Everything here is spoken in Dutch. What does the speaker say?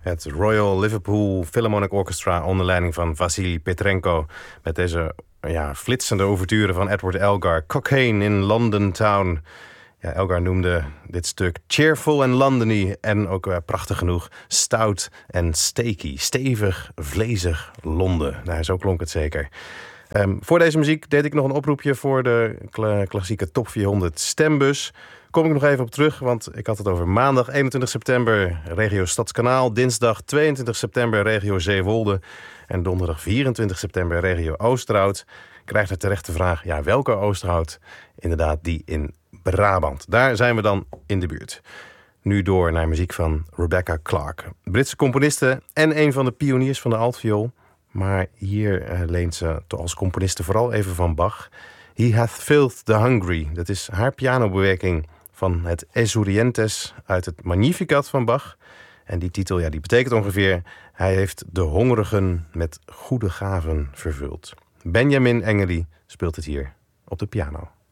Het Royal Liverpool Philharmonic Orchestra onder leiding van Vassili Petrenko. Met deze flitsende ouverture van Edward Elgar. Cocaine in London Town. Ja, Elgar noemde dit stuk cheerful en Londony. En ook prachtig genoeg stout en steaky. Stevig, vlezig Londen. Nou, zo klonk het zeker. Voor deze muziek deed ik nog een oproepje voor de klassieke Top 400 stembus. Kom ik nog even op terug, want ik had het over maandag 21 september regio Stadskanaal, dinsdag 22 september regio Zeewolde en donderdag 24 september regio Oosterhout. Krijgt er terecht de vraag, welke Oosterhout? Inderdaad, die in Brabant. Daar zijn we dan in de buurt. Nu door naar muziek van Rebecca Clark. Britse componiste en een van de pioniers van de altviool. Maar hier leent ze als componiste vooral even van Bach. He hath filled the hungry. Dat is haar pianobewerking van het Esurgentes uit het Magnificat van Bach. En die titel die betekent ongeveer: hij heeft de hongerigen met goede gaven vervuld. Benjamin Engeli speelt het hier op de piano.